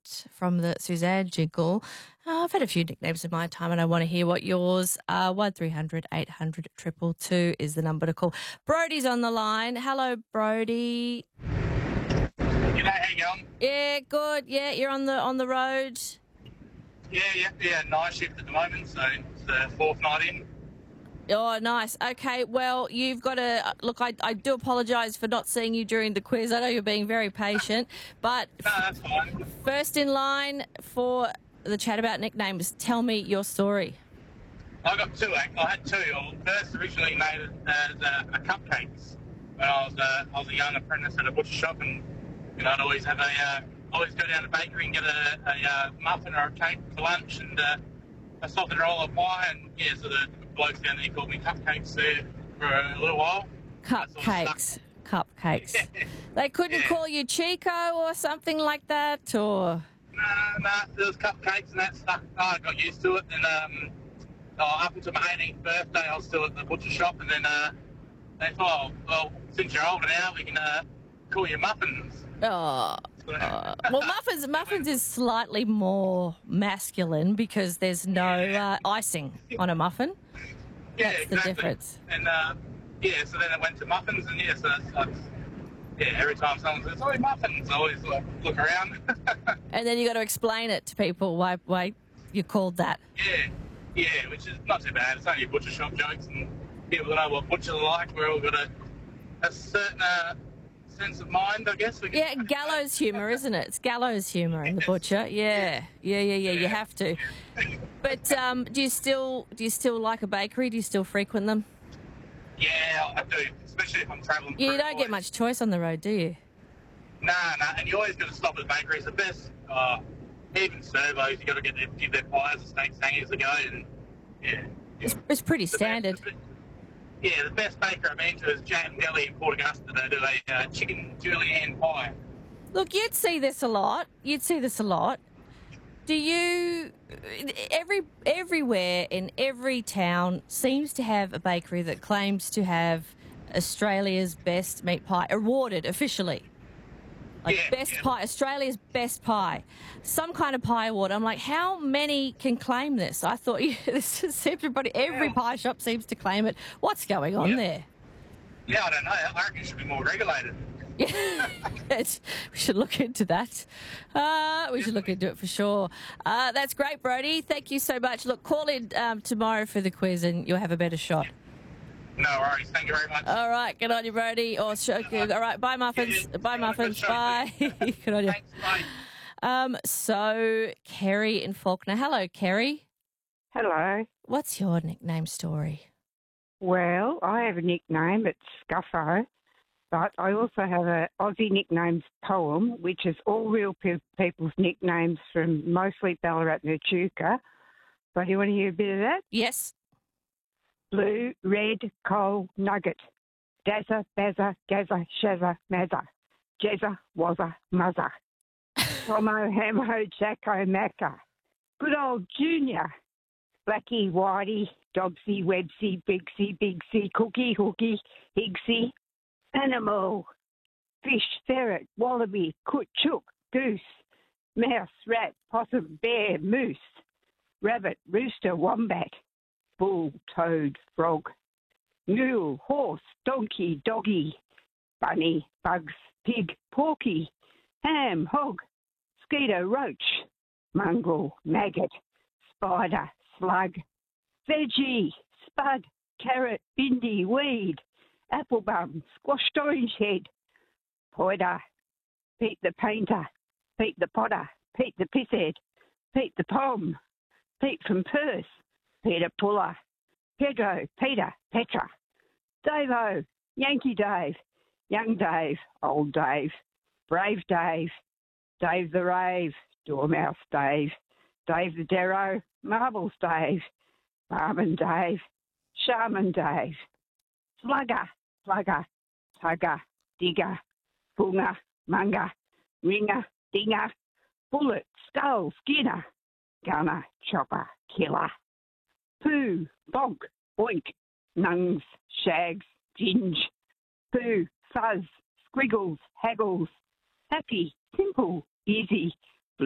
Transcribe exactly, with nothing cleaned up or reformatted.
Cat from the Suzanne jingle. Uh, I've had a few nicknames in my time and I want to hear what yours are. one three hundred eight hundred two two two is the number to call. Brody's on the line. Hello, Brody. G'day, how you going? Yeah, good. Yeah, you're on the on the road. Yeah, yeah, yeah, night shift at the moment, so it's the fourth night in. Oh, nice. Okay, well, you've got to... Look, I, I do apologise for not seeing you during the quiz. I know you're being very patient, but No, that's fine. first in line for the chat about nicknames, tell me your story. I got two, act- I had two. I first originally made it as uh, a cupcakes when I was, uh, I was a young apprentice at a butcher shop, and you know, I'd always have a, uh, always go down to the bakery and get a, a uh, muffin or a cake for lunch, and uh, a soft and roll of pie, and yeah, so the blokes down there called me cupcakes there for a little while. Cupcakes. Cupcakes. Yeah. They couldn't Yeah. call you Chico or something like that, or... No, no, there was cupcakes and that stuff. I got used to it, and um, oh, up until my eighteenth birthday, I was still at the butcher shop, and then uh, they thought, oh, well, since you're older now, we can uh, call you muffins. Oh, oh. Well, muffins muffins is slightly more masculine because there's no uh, icing on a muffin. Yeah, That's the exactly. difference. And uh, yeah, so then it went to muffins, and yeah, so that's, that's yeah. Every time someone says, "Oh, muffins," I always like, look around. And then you got to explain it to people why why you're called that. Yeah, yeah, which is not too bad. It's only butcher shop jokes, and people know what butchers are like. We're all got a, a certain uh, sense of mind, I guess. We can- Yeah, gallows humour, isn't it? It's gallows humour in the butcher. Yeah, yeah, yeah, yeah. You have to. But um, do you still do you still like a bakery? Do you still frequent them? Yeah, I do, especially if I'm travelling. You through don't get boys. much choice on the road, do you? Nah, nah, and you always got to stop at the bakery. It's the best. Uh, even servos, you got to get their, give their pies or steaks hangers a go, and yeah. It's, it's pretty The best- standard. the be- yeah, the best baker I've been to is Jam Deli in Port Augusta. They do a uh, chicken julienne pie. Look, you'd see this a lot. You'd see this a lot. Do you? Every everywhere in every town seems to have a bakery that claims to have Australia's best meat pie awarded officially. Like Yeah, best yeah. pie, Australia's best pie, some kind of pie award. I'm like, how many can claim this? I thought yeah, this is everybody. Every Yeah. pie shop seems to claim it. What's going on Yeah. there? Yeah, I don't know. I reckon it should be more regulated. Yeah, it's- we should look into that. Uh, we should look into it for sure. Uh, that's great, Brody. Thank you so much. Look, call in um, tomorrow for the quiz and you'll have a better shot. No worries. Thank you very much. All right, good on you, Brody. Or sh- all right, bye, muffins. Yeah, Bye, yeah, muffins. good show. Bye. Good on you. Thanks, bye. Um, so, Kerry in Faulkner. Hello, Kerry. Hello. What's your nickname story? Well, I have a nickname. It's Scuffo, but I also have a Aussie nicknames poem, which is all real pe- people's nicknames from mostly Ballarat and Echuca. So you want to hear a bit of that? Yes. Blue, red, coal, nugget. Dazza, bazza, gazza, shazza, mazza. Jazza, wazza, muzza. Tomo, hamo, jacko, macca. Good old Junior. Blackie, Whitey, Dobsy, Websy, Bigsy, Bigsy, Cookie, Hookie, Higsy. Animal. Fish, ferret, wallaby, coot, chook, goose. Mouse, rat, possum, bear, moose. Rabbit, rooster, wombat. Bull, toad, frog. Mule, horse, donkey, doggy. Bunny, bugs, pig, porky. Ham, hog, skeeter, roach. Mongrel, maggot. Spider, slug. Veggie, spud, carrot, bindi, weed. Applebum, squashed orange head. Poider, Pete the painter. Pete the potter. Pete the pisshead. Pete the pom. Pete from Perth. Peter Puller. Pedro, Peter, Petra. Dave-O, Yankee Dave. Young Dave, Old Dave. Brave Dave. Dave the Rave. Dormouse Dave. Dave the Darrow. Marbles Dave. Barman Dave. Shaman Dave. Slugger, Plugger. Tugger. Digger. Bunga. Munga. Ringer. Dinger. Bullet. Skull. Skinner. Gunner. Chopper. Killer. Pooh. Bonk. Boink. Nungs. Shags. Ginge. Pooh. Fuzz. Squiggles. Haggles. Happy. Simple. Easy.